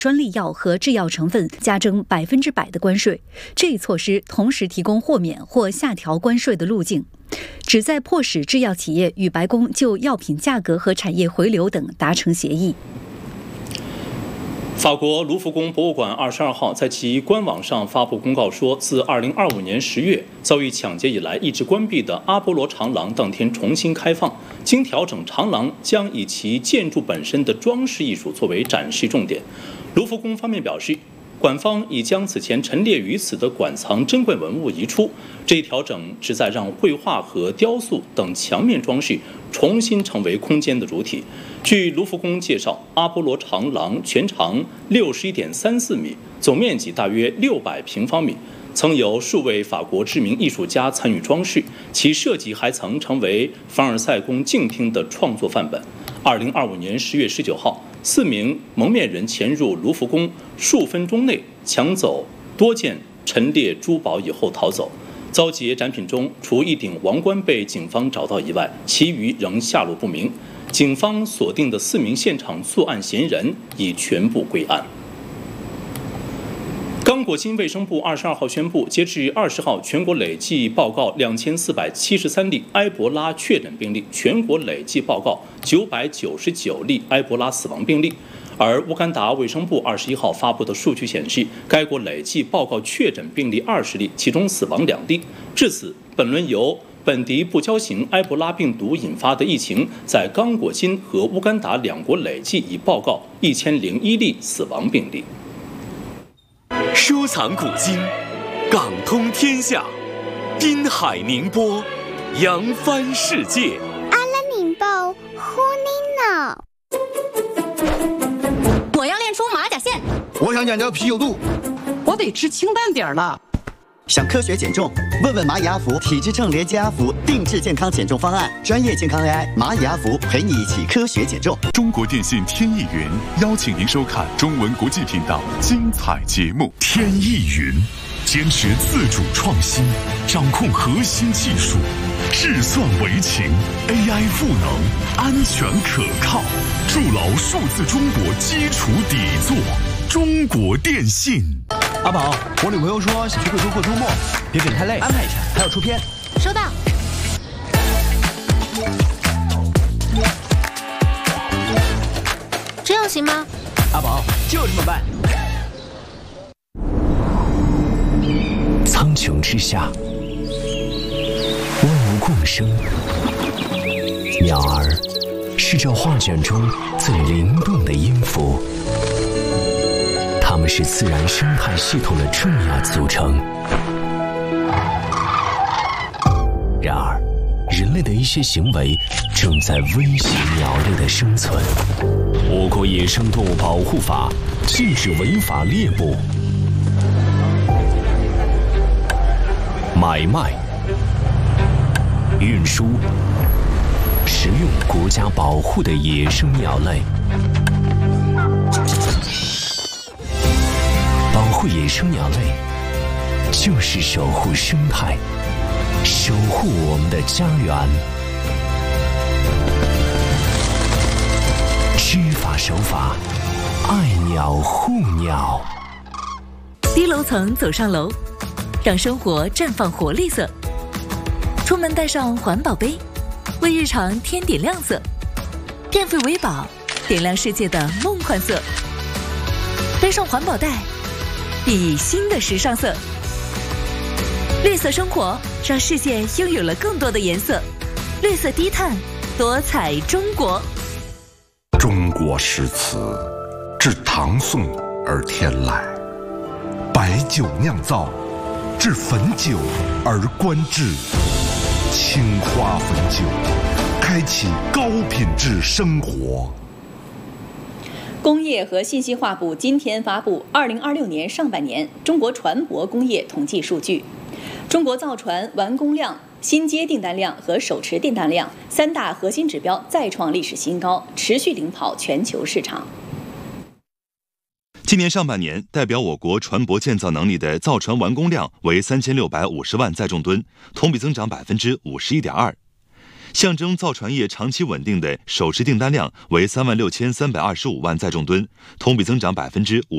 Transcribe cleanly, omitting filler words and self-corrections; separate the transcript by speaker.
Speaker 1: 专利药和制药成分加征100%的关税。这一措施同时提供豁免或下调关税的路径，旨在迫使制药企业与白宫就药品价格和产业回流等达成协议。
Speaker 2: 法国卢浮宫博物馆22号在其官网上发布公告说，自2025年10月遭遇抢劫以来一直关闭的阿波罗长廊当天重新开放，经调整，长廊将以其建筑本身的装饰艺术作为展示重点。卢浮宫方面表示，馆方已将此前陈列于此的馆藏珍贵文物移出，这一调整旨在让绘画和雕塑等墙面装饰重新成为空间的主体。据卢浮宫介绍，阿波罗长廊全长61.34米，总面积大约600平方米，曾有数位法国知名艺术家参与装饰，其设计还曾成为凡尔赛宫静厅的创作范本。2025年10月19号，4名蒙面人潜入卢浮宫，数分钟内抢走多件陈列珠宝以后逃走。遭劫展品中，除一顶王冠被警方找到以外，其余仍下落不明。警方锁定的4名现场作案嫌疑人已全部归案。刚果金卫生部22号宣布，截至20号，全国累计报告2473例埃博拉确诊病例，全国累计报告999例埃博拉死亡病例。而乌干达卫生部21号发布的数据显示，该国累计报告确诊病例20例，其中死亡2例。至此，本轮由本地不交型埃博拉病毒引发的疫情，在刚果金和乌干达2国累计已报告1001例死亡病例。
Speaker 3: 收藏古今，港通天下，滨海宁波，扬帆世界。
Speaker 4: 阿拉宁报呼尼脑。
Speaker 5: 我要练出马甲线。
Speaker 6: 我想讲究啤酒肚。
Speaker 7: 我得吃清淡点了。
Speaker 8: 想科学减重？问问蚂蚁阿福体质秤连接阿福定制健康减重方案，专业健康 AI 蚂蚁阿福陪你一起科学减重。
Speaker 9: 中国电信天翼云邀请您收看中文国际频道精彩节目。天翼云坚持自主创新，掌控核心技术，智算为情 ，AI 赋能，安全可靠，筑牢数字中国基础底座。中国电信。
Speaker 6: 阿宝，我女朋友说想去贵州过周末，别给你太累，安排一下，还要出片。
Speaker 5: 收到。这样行吗？
Speaker 6: 阿宝，就这么办。
Speaker 3: 苍穹之下，万物共生。鸟儿是这画卷中最灵动的音符。它们是自然生态系统的重要组成。然而，人类的一些行为正在威胁鸟类的生存。我国野生动物保护法禁止违法猎捕、买卖、运输、食用国家保护的野生鸟类。保护野生鸟类，就是守护生态，守护我们的家园。知法守法，爱鸟护鸟。
Speaker 1: 低楼层走上楼，让生活绽放活力色。出门带上环保杯，为日常添点亮色。电费为宝，点亮世界的梦幻色。背上环保袋，以新的时尚色。绿色生活让世界拥有了更多的颜色。绿色低碳，多彩中国。
Speaker 10: 中国诗词自唐宋而天来，白酒酿造，制汾酒而观制，青花汾酒，开启高品质生活。
Speaker 11: 工业和信息化部今天发布2026年上半年中国船舶工业统计数据。中国造船完工量、新接订单量和手持订单量3大核心指标再创历史新高，持续领跑全球市场。
Speaker 12: 今年上半年，代表我国船舶建造能力的造船完工量为3650万载重吨，同比增长51.2%。象征造船业长期稳定的手持订单量为36325万载重吨，同比增长50%。